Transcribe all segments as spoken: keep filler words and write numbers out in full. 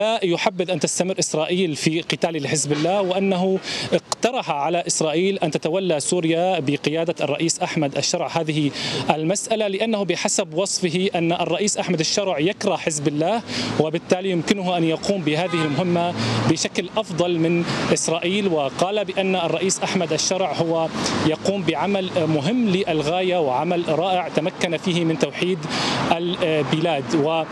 يحبذ أن تستمر إسرائيل في قتال لحزب الله، وأنه اقترح على إسرائيل أن تتولى سوريا بقيادة الرئيس أحمد الشرع هذه المسألة، لأنه بحسب وصفه أن الرئيس أحمد الشرع يكره حزب الله، وبالتالي يمكنه أن يقوم بهذه المهمة بشكل أفضل من إسرائيل. وقال بأن الرئيس أحمد الشرع هو يقوم بعمل مهم للغاية وعمل رائع تمكن فيه من توحيد البلاد.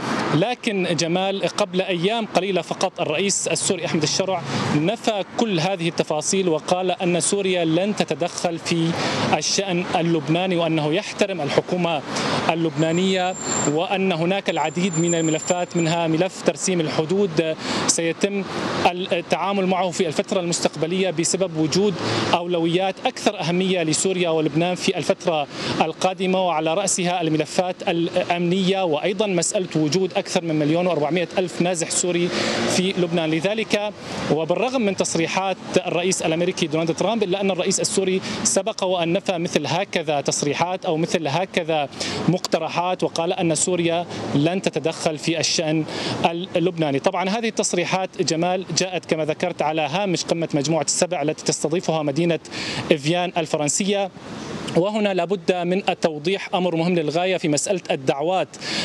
ولكن جمال قبل أيام قليلة فقط الرئيس السوري أحمد الشرع نفى كل هذه التفاصيل، وقال أن سوريا لن تتدخل في الشأن اللبناني، وأنه يحترم الحكومة اللبنانية، وأن هناك العديد من الملفات منها ملف ترسيم الحدود سيتم التعامل معه في الفترة المستقبلية بسبب وجود أولويات أكثر أهمية لسوريا ولبنان في الفترة القادمة، وعلى رأسها الملفات الأمنية، وأيضا مسألة وجود أكثر من مليون وأربعمائة ألف نازح سوري في لبنان. لذلك وبالرغم من تصريحات الرئيس الأمريكي دونالد ترامب، إلا أن الرئيس السوري سبق وأن نفى مثل هكذا تصريحات أو مثل هكذا مقترحات، وقال أن سوريا لن تتدخل في الشأن اللبناني. طبعا هذه التصريحات جمال جاءت كما ذكرت على هامش قمة مجموعة السبع التي تستضيفها مدينة إفيان الفرنسية. وهنا لابد من التوضيح أمر مهم للغاية في مسألة الدعوات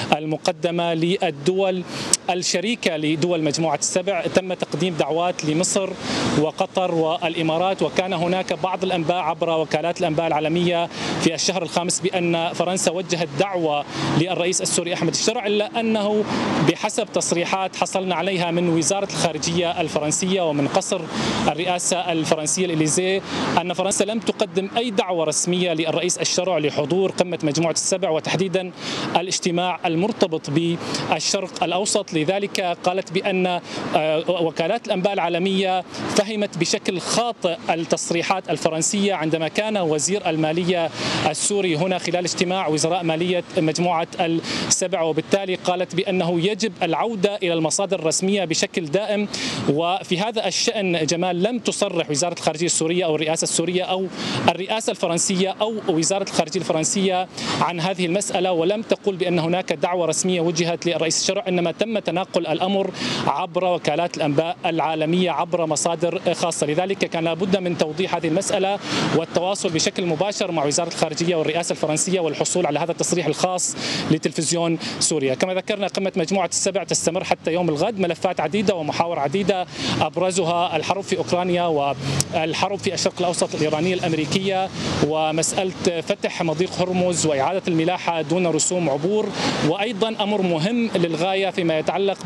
المقدمة للدول الشريكة لدول مجموعة السبع. تم تقديم دعوات لمصر وقطر والإمارات، وكان هناك بعض الأنباء عبر وكالات الأنباء العالمية في الشهر الخامس بأن فرنسا وجهت دعوة للرئيس السوري أحمد الشرع، إلا أنه بحسب تصريحات حصلنا عليها من وزارة الخارجية الفرنسية ومن قصر الرئاسة الفرنسية الإليزيه أن فرنسا لم تقدم أي دعوة رسمية للرئيس الشرع لحضور قمة مجموعة السبع، وتحديدا الاجتماع المرتبط بالشرق الأوسط. لذلك قالت بأن وكالات الأنباء العالمية فهمت بشكل خاطئ التصريحات الفرنسية عندما كان وزير المالية السوري هنا خلال اجتماع وزراء مالية مجموعة السبع، وبالتالي قالت بأنه يجب العودة إلى المصادر الرسمية بشكل دائم. وفي هذا الشأن جمال لم تصرح وزارة الخارجية السورية أو الرئاسة السورية أو الرئاسة الفرنسية أو وزارة الخارجية الفرنسية عن هذه المسألة، ولم تقل بأن هناك دعوة رسمية وجهت للرئيس الشرع، إنما تم تناقل الأمر عبر وكالات الأنباء العالمية عبر مصادر خاصة. لذلك كان لابد من توضيح هذه المسألة والتواصل بشكل مباشر مع وزارة الخارجية والرئاسة الفرنسية والحصول على هذا التصريح الخاص لتلفزيون سوريا. كما ذكرنا قمة مجموعة السبع تستمر حتى يوم الغد، ملفات عديدة ومحاور عديدة أبرزها الحرب في أوكرانيا والحرب في الشرق الأوسط الإيرانية الأمريكية، ومسألة فتح مضيق هرمز وإعادة الملاحة دون رسوم عبور، وأيضا أمر مهم للغاية فيما يتعلق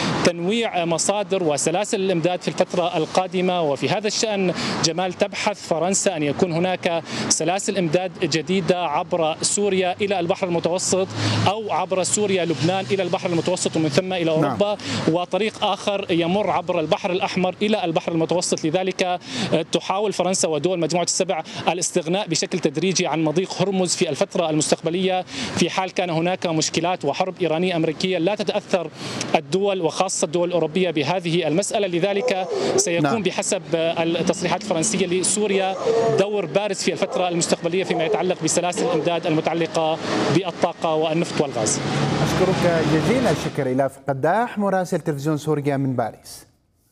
بتنويع مصادر وسلاسل الإمداد في الفترة القادمة. وفي هذا الشأن جمال تبحث فرنسا أن يكون هناك سلاسل إمداد جديدة عبر سوريا إلى البحر المتوسط، أو عبر سوريا لبنان إلى البحر المتوسط ومن ثم إلى أوروبا، نعم. وطريق آخر يمر عبر البحر الأحمر إلى البحر المتوسط. لذلك تحاول فرنسا ودول مجموعة السبع الاستغناء بشكل تدريجي عن مضيق هرمز في الفترة المستقبلية، في حال كان هناك مشكلات وحرب إيرانية أمريكية لا تتأثر الدول وخاصة الدول الأوروبية بهذه المسألة. لذلك سيكون نعم. بحسب التصريحات الفرنسية لسوريا دور بارز في الفترة المستقبلية فيما يتعلق بسلاسل الإمداد المتعلقة بالطاقة والنفط والغاز. أشكرك جزيل الشكر إلاف قداح مراسل تلفزيون سوريا من باريس.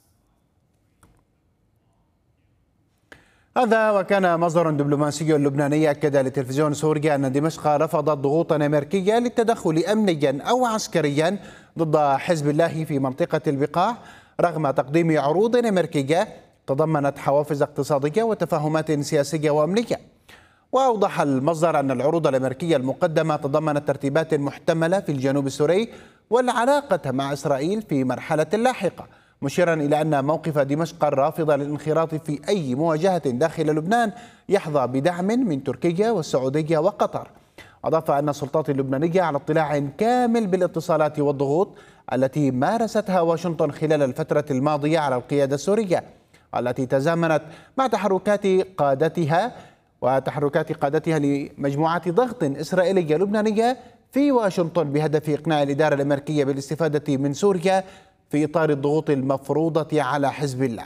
هذا وكان مصدر دبلوماسي لبناني أكد لتلفزيون سوريا أن دمشق رفضت ضغوطا أمريكية للتدخل أمنيا أو عسكريا ضد حزب الله في منطقة البقاع، رغم تقديم عروض أمريكية تضمنت حوافز اقتصادية وتفاهمات سياسية وأمنية. وأوضح المصدر أن العروض الأمريكية المقدمة تضمنت ترتيبات محتملة في الجنوب السوري والعلاقة مع إسرائيل في مرحلة لاحقة، مشيرا إلى أن موقف دمشق الرافض للانخراط في أي مواجهة داخل لبنان يحظى بدعم من تركيا والسعودية وقطر. أضاف أن السلطات اللبنانية على اطلاع كامل بالاتصالات والضغوط التي مارستها واشنطن خلال الفترة الماضية على القيادة السورية، التي تزامنت مع تحركات قادتها وتحركات قادتها لمجموعة ضغط إسرائيلية لبنانية في واشنطن بهدف إقناع الإدارة الأمريكية بالاستفادة من سوريا في إطار الضغوط المفروضة على حزب الله.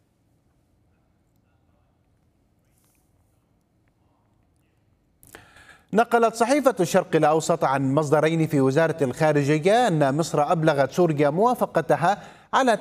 نقلت صحيفة الشرق الأوسط عن مصدرين في وزارة الخارجية أن مصر أبلغت سوريا موافقتها على